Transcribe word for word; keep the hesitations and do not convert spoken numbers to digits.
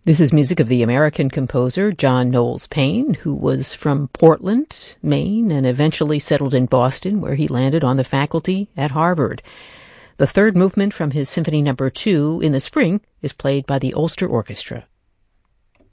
This is music of the American composer John Knowles Paine, who was from Portland, Maine, and eventually settled in Boston, where he landed on the faculty at Harvard. The third movement from his Symphony Number Two in the Spring is played by the Ulster Orchestra.